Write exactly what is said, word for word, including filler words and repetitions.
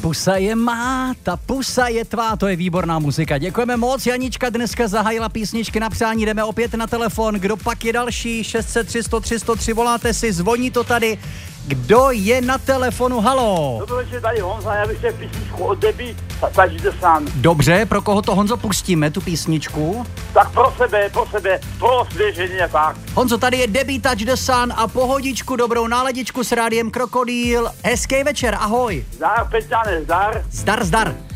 pusa je má, ta pusa je tvá, to je výborná muzika. Děkujeme moc, Janička dneska zahájila písničky na přání, jdeme opět na telefon. Kdo pak je další? šest set tři sto tři sto tři, voláte si, zvoní to tady. Kdo je na telefonu? Halo. Dobrý večer, tady Honza, já bych chtěl písničku od Debbie, Touch the Sun. Dobře, pro koho to, Honzo, pustíme, tu písničku? Tak pro sebe, pro sebe, pro osvěžení a tak. Honzo, tady je Debbie, Touch the Sun a pohodičku, dobrou náladičku s rádiem Krokodýl. Hezký večer, ahoj. Zdar, Peťane, zdar. Zdar, zdar.